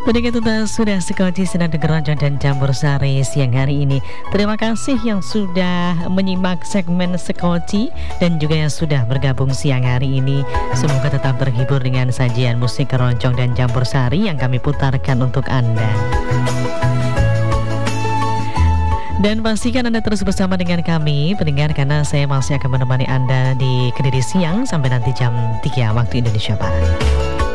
Pendengar tuntas sudah sekoci sinar keroncong dan campur sari siang hari ini. Terima kasih yang sudah menyimak segmen sekoci dan juga yang sudah bergabung siang hari ini. Semoga tetap terhibur dengan sajian musik keroncong dan campur sari yang kami putarkan untuk Anda. Dan pastikan Anda terus bersama dengan kami, pendengar, karena saya masih akan menemani Anda di Kediri siang sampai nanti jam 3 waktu Indonesia Barat.